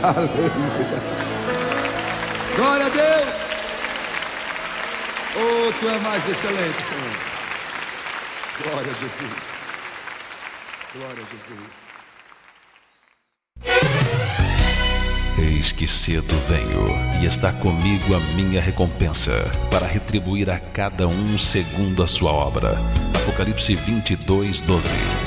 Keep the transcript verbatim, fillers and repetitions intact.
Aleluia. Glória a Deus. Oh, tu é mais excelente, Senhor. Glória a Jesus. Glória a Jesus. Eis que cedo venho, e está comigo a minha recompensa, para retribuir a cada um segundo a sua obra. Apocalipse vinte e dois, doze.